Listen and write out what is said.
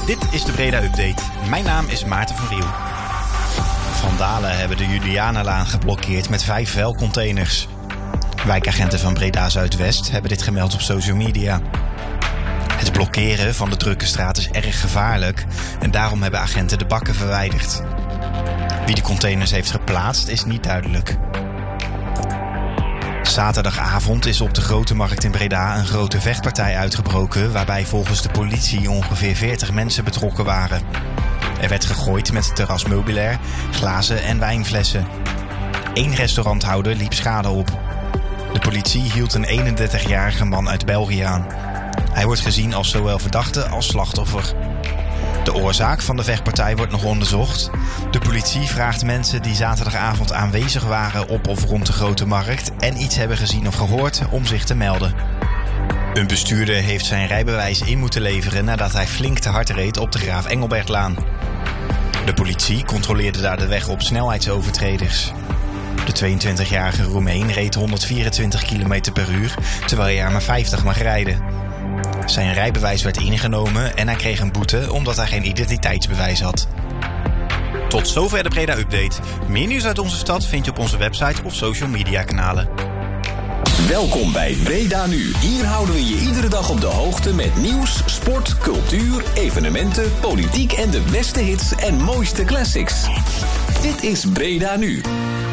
Dit is de Breda Update. Mijn naam is Maarten van Riel. Vandalen hebben de Julianenlaan geblokkeerd met 5 vuilcontainers. Wijkagenten van Breda Zuidwest hebben dit gemeld op social media. Het blokkeren van de drukke straat is erg gevaarlijk en daarom hebben agenten de bakken verwijderd. Wie de containers heeft geplaatst is niet duidelijk. Zaterdagavond is op de Grote Markt in Breda een grote vechtpartij uitgebroken, waarbij volgens de politie ongeveer 40 mensen betrokken waren. Er werd gegooid met terrasmeubilair, glazen en wijnflessen. 1 restauranthouder liep schade op. De politie hield een 31-jarige man uit België aan. Hij wordt gezien als zowel verdachte als slachtoffer. De oorzaak van de vechtpartij wordt nog onderzocht. De politie vraagt mensen die zaterdagavond aanwezig waren op of rond de Grote Markt en iets hebben gezien of gehoord om zich te melden. Een bestuurder heeft zijn rijbewijs in moeten leveren nadat hij flink te hard reed op de Graaf Engelbertlaan. De politie controleerde daar de weg op snelheidsovertreders. De 22-jarige Roemeen reed 124 km per uur, terwijl hij er maar 50 mag rijden. Zijn rijbewijs werd ingenomen en hij kreeg een boete omdat hij geen identiteitsbewijs had. Tot zover de Breda Update. Meer nieuws uit onze stad vind je op onze website of social media kanalen. Welkom bij Breda Nu. Hier houden we je iedere dag op de hoogte met nieuws, sport, cultuur, evenementen, politiek en de beste hits en mooiste classics. Dit is Breda Nu.